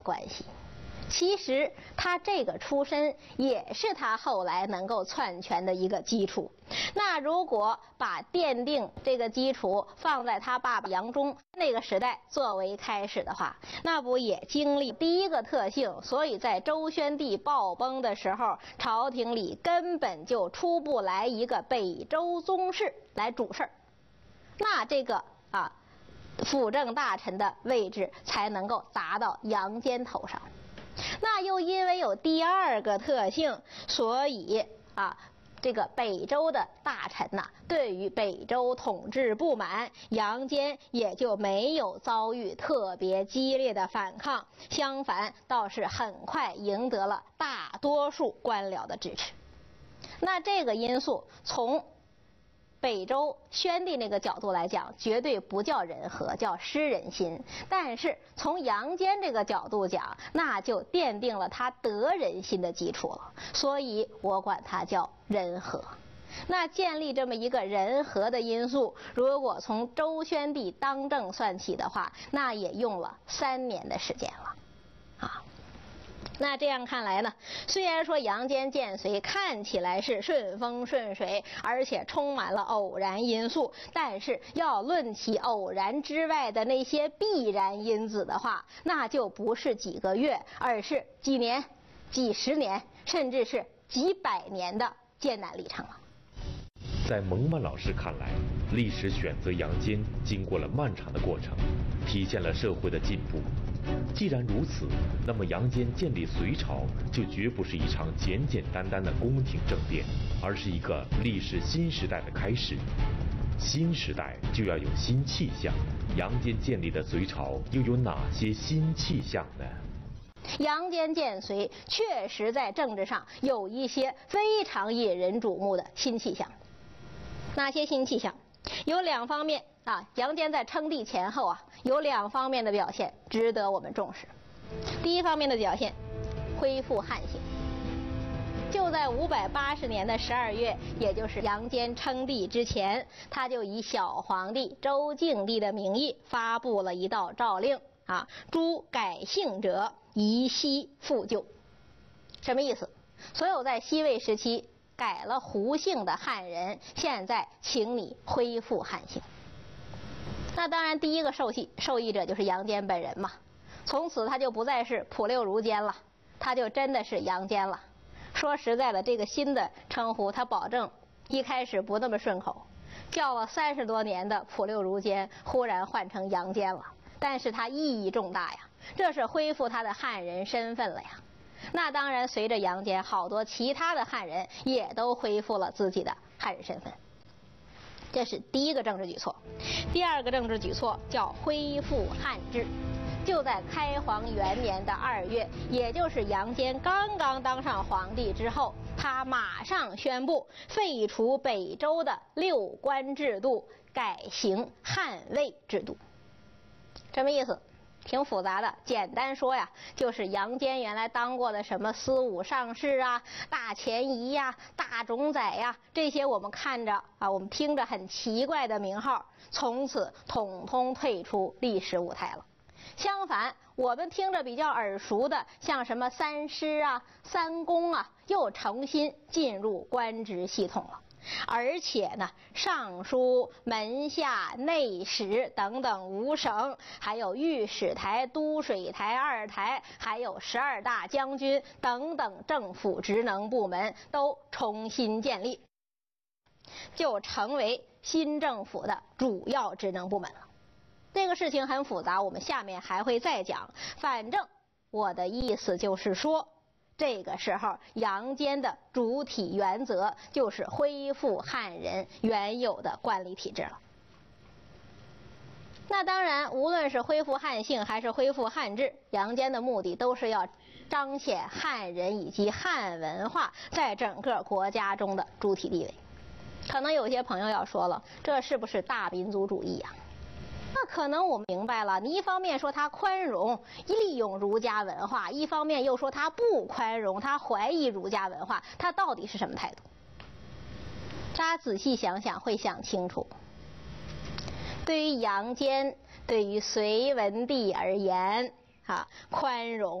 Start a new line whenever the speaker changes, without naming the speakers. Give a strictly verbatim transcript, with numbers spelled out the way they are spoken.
关系。其实他这个出身也是他后来能够篡权的一个基础。那如果把奠定这个基础放在他爸爸杨忠那个时代作为开始的话，那不也经历第一个特性？所以在周宣帝暴崩的时候，朝廷里根本就出不来一个北周宗室来主事儿，那这个啊辅政大臣的位置才能够砸到杨坚头上。那又因为有第二个特性，所以啊，这个北周的大臣呐、啊，对于北周统治不满，杨坚也就没有遭遇特别激烈的反抗，相反倒是很快赢得了大多数官僚的支持。那这个因素从北周宣帝那个角度来讲，绝对不叫人和，叫失人心。但是从杨坚这个角度讲，那就奠定了他得人心的基础了，所以我管它叫人和。那建立这么一个人和的因素，如果从周宣帝当政算起的话，那也用了三年的时间了啊。那这样看来呢，虽然说杨坚建隋看起来是顺风顺水，而且充满了偶然因素，但是要论起偶然之外的那些必然因子的话，那就不是几个月，而是几年、几十年，甚至是几百年的艰难历程了。
在蒙曼老师看来，历史选择杨坚经过了漫长的过程，体现了社会的进步。既然如此，那么杨坚建立隋朝就绝不是一场简简单单的宫廷政变，而是一个历史新时代的开始。新时代就要有新气象，杨坚建立的隋朝又有哪些新气象呢？
杨坚建隋确实在政治上有一些非常引人瞩目的新气象。哪些新气象？有两方面啊，杨坚在称帝前后啊，有两方面的表现值得我们重视。第一方面的表现，恢复汉姓。就在五百八十年的十二月，也就是杨坚称帝之前，他就以小皇帝周敬帝的名义发布了一道诏令啊，诸改姓者宜悉复旧。什么意思？所有在西魏时期改了胡姓的汉人，现在请你恢复汉姓。那当然，第一个受益受益者就是杨坚本人嘛。从此他就不再是普六如坚了，他就真的是杨坚了。说实在的，这个新的称呼，他保证一开始不那么顺口，叫了三十多年的普六如坚，忽然换成杨坚了。但是他意义重大呀，这是恢复他的汉人身份了呀。那当然，随着杨坚，好多其他的汉人也都恢复了自己的汉人身份。这是第一个政治举措。第二个政治举措叫恢复汉制。就在开皇元年的二月，也就是杨坚刚刚当上皇帝之后，他马上宣布废除北周的六官制度，改行汉魏制度。什么意思？挺复杂的，简单说呀，就是杨坚原来当过的什么司武上士啊、大前仪呀、大冢宰呀，这些我们看着啊，我们听着很奇怪的名号，从此统统退出历史舞台了。相反，我们听着比较耳熟的，像什么三师啊、三公啊，又重新进入官职系统了。而且呢，尚书、门下、内史等等五省，还有御史台、都水台、二台，还有十二大将军等等政府职能部门都重新建立，就成为新政府的主要职能部门了。这个事情很复杂，我们下面还会再讲。反正我的意思就是说，这个时候杨坚的主体原则就是恢复汉人原有的官吏体制了。那当然，无论是恢复汉姓还是恢复汉制，杨坚的目的都是要彰显汉人以及汉文化在整个国家中的主体地位。可能有些朋友要说了，这是不是大民族主义呀？那可能我们明白了，你一方面说他宽容利用儒家文化，一方面又说他不宽容，他怀疑儒家文化，他到底是什么态度？大家仔细想想会想清楚。对于杨坚，对于隋文帝而言啊，宽容。